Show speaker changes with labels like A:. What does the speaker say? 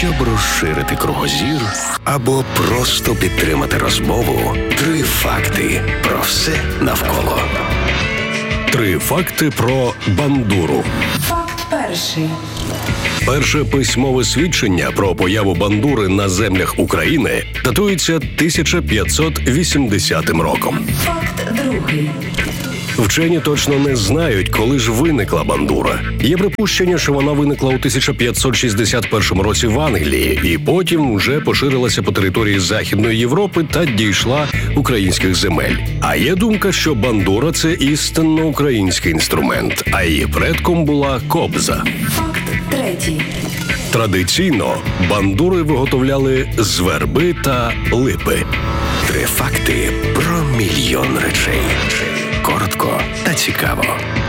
A: Щоб розширити кругозір або просто підтримати розмову, 3 факти про все навколо. 3 факти про бандуру.
B: Факт перший.
A: Перше письмове свідчення про появу бандури на землях України датується 1580 роком.
B: Факт другий.
A: Вчені точно не знають, коли ж виникла бандура. Є припущення, що вона виникла у 1561 році в Англії і потім вже поширилася по території Західної Європи та дійшла українських земель. А є думка, що бандура – це істинно український інструмент, а її предком була кобза.
B: Факт третій.
A: Традиційно бандури виготовляли з верби та липи. 3 факти про мільйон речей. Коротко та цікаво.